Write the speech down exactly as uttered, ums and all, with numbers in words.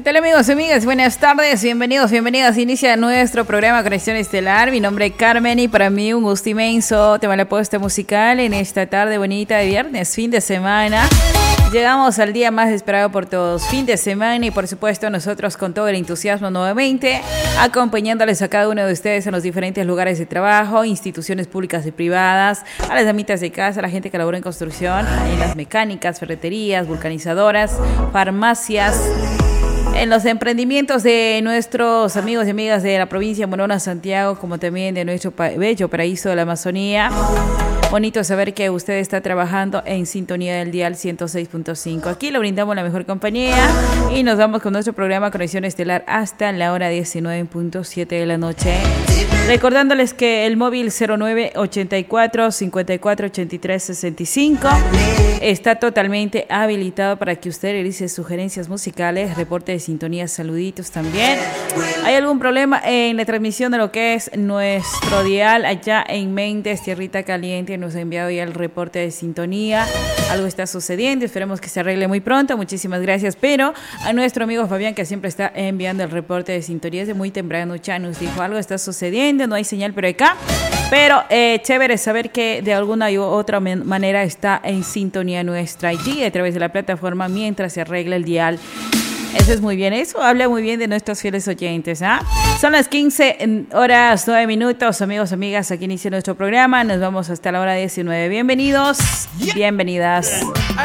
¿Qué tal, amigos y amigas? Buenas tardes, bienvenidos, bienvenidas. Inicia nuestro programa Conexión Estelar. Mi nombre es Carmen y para mí un gusto inmenso tema la puesta musical en esta tarde bonita de viernes, fin de semana. Llegamos al día más esperado por todos, fin de semana, y por supuesto nosotros con todo el entusiasmo nuevamente, acompañándoles a cada uno de ustedes en los diferentes lugares de trabajo, instituciones públicas y privadas, a las damitas de casa, a la gente que labora en construcción, en las mecánicas, ferreterías, vulcanizadoras, farmacias, en los emprendimientos de nuestros amigos y amigas de la provincia de Morona, Santiago, como también de nuestro bello paraíso de la Amazonía. Bonito saber que usted está trabajando en sintonía del dial ciento seis punto cinco. Aquí le brindamos la mejor compañía y nos vamos con nuestro programa Conexión Estelar hasta la hora diecinueve punto siete de la noche. Recordándoles que el móvil cero nueve ochenta y cuatro cincuenta y cuatro ochenta y tres sesenta y cinco está totalmente habilitado para que usted realice sugerencias musicales, reporte de sintonía, saluditos también. ¿Hay algún problema en la transmisión de lo que es nuestro dial allá en Méndez, Tierrita Caliente? Nos ha enviado ya el reporte de sintonía. Algo está sucediendo, esperemos que se arregle muy pronto. Muchísimas gracias. Pero a nuestro amigo Fabián, que siempre está enviando el reporte de sintonía desde muy temprano, ya nos dijo algo está sucediendo, no hay señal por acá. Pero eh, chévere saber que de alguna u otra manera está en sintonía nuestra I G a través de la plataforma mientras se arregla el dial. Eso es muy bien, eso habla muy bien de nuestros fieles oyentes, ¿ah? Son las quince horas nueve minutos, amigos, amigas, aquí inicia nuestro programa, nos vamos hasta la hora diecinueve. Bienvenidos, bienvenidas.